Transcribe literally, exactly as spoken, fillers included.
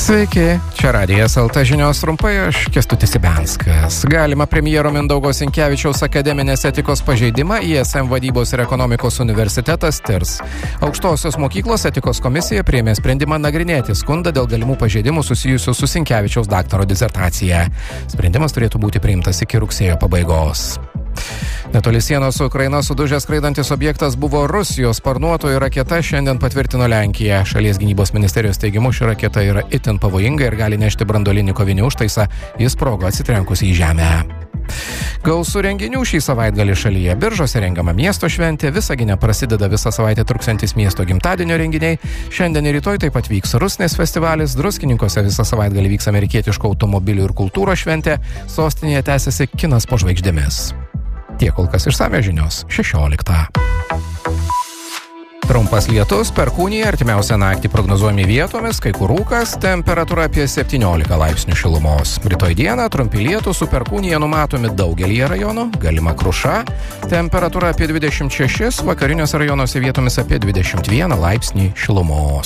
Sveiki, čia Radijas L T žinios trumpai, aš Kęstutis Ibenskas. Galima premjero Mindaugo Sinkevičiaus akademinės etikos pažeidimą I S M vadybos ir ekonomikos universitetas tirs. Aukštosios mokyklos etikos komisija priėmė sprendimą nagrinėti skundą dėl galimų pažeidimų susijusių su Sinkevičiaus daktaro disertacija. Sprendimas turėtų būti priimtas iki rugsėjo pabaigos. Netoli sienos su Ukraina sudužęs skraidantis objektas buvo Rusijos sparnuotoji raketa, šiandien patvirtino Lenkija. Šalies gynybos ministerijos teigimu ši raketa yra itin pavojinga ir gali nešti branduolinį kovinį užtaisą, jis sprogo atsitrenkus į žemę. Gausu renginių šį savaitgalį šalyje. Biržuose rengiama miesto šventė, Visagine prasideda visą savaitę truksiantis miesto gimtadienio renginiai. Šiandien ir rytoj taip pat vyks Rusnės festivalis, Druskininkuose visą savaitgalį vyks amerikietiško automobilių ir kultūros šventė, sostinėje tęsiasi kinas po žvaigždėmis. Tiek kol kas išsamios žinios šešioliktą. Trumpas lietus, perkūnija, artimiausią naktį prognozuojami vietomis, kai kur rūkas, temperatūra apie septyniolika laipsnių šilumos. Rytoj dieną trumpi lietūs su perkūnija numatomi daugelyje rajonų, galima kruša, temperatūra apie dvidešimt šešis, vakariniuose rajonuose vietomis apie dvidešimt vieną laipsnį šilumos.